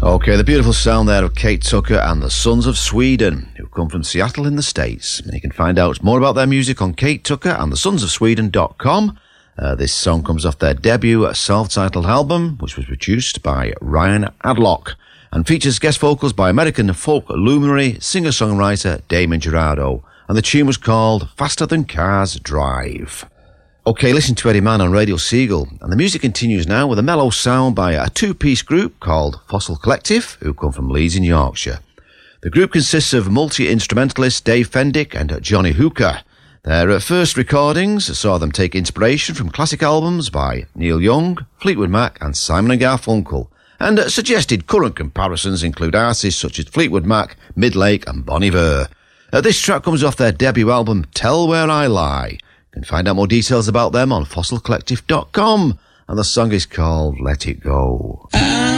Okay, the beautiful sound there of Kate Tucker and the Sons of Sweden, who come from Seattle in the States. And you can find out more about their music on Kate Tucker and the Sons of Sweden.com. This song comes off their debut self-titled album, which was produced by Ryan Adlock, and features guest vocals by American folk luminary, singer-songwriter Damon Jurado. And the tune was called Faster Than Cars Drive. Okay, listen to Eddie Mann on Radio Seagull, and the music continues now with a mellow sound by a two-piece group called Fossil Collective, who come from Leeds in Yorkshire. The group consists of multi-instrumentalist Dave Fendick and Johnny Hooker. Their first recordings saw them take inspiration from classic albums by Neil Young, Fleetwood Mac and Simon & Garfunkel, and suggested current comparisons include artists such as Fleetwood Mac, Midlake and Bon Iver. This track comes off their debut album Tell Where I Lie. You can find out more details about them on fossilcollective.com, and the song is called Let It Go.